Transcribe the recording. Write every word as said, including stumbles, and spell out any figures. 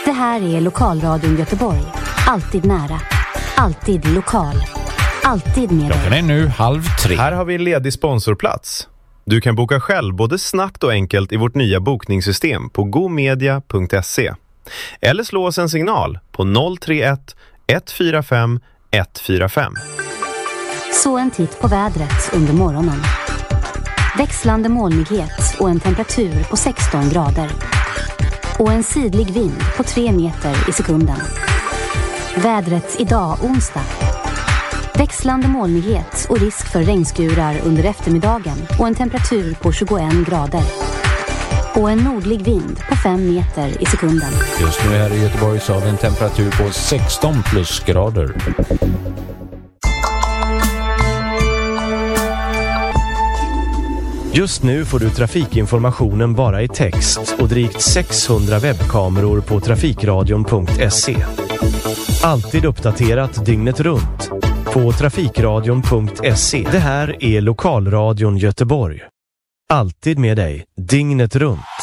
Det här är Lokalradion Göteborg. Alltid nära. Alltid lokal. Alltid med dig. Klockan är nu halv tre. Här har vi en ledig sponsorplats. Du kan boka själv både snabbt och enkelt i vårt nya bokningssystem på gomedia punkt se. Eller slå oss en signal på noll tre ett ett fyra fem ett fyra fem. Så en titt på vädret under morgonen. Växlande molnighet och en temperatur på sexton grader. Och en sidlig vind på tre meter i sekunden. Vädret idag onsdag. Växlande molnighet och risk för regnskurar under eftermiddagen och en temperatur på tjugoen grader. Och en nordlig vind på fem meter i sekunden. Just nu här i Göteborg så har vi en temperatur på sexton plusgrader. Just nu får du trafikinformationen bara i text och drygt sexhundra webbkameror på trafikradion punkt se. Alltid uppdaterat dygnet runt på trafikradion punkt se. Det här är Lokalradion Göteborg. Alltid med dig, dygnet runt.